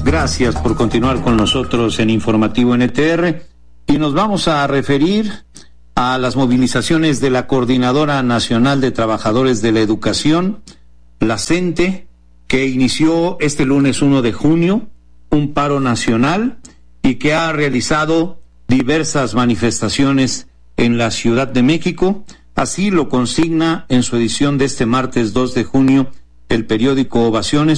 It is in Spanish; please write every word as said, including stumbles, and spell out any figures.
Gracias por continuar con nosotros en Informativo N T R y nos vamos a referir a las movilizaciones de la Coordinadora Nacional de Trabajadores de la Educación, la CENTE, que inició este lunes uno de junio un paro nacional y que ha realizado diversas manifestaciones en la Ciudad de México. Así lo consigna en su edición de este martes dos de junio el periódico Ovaciones.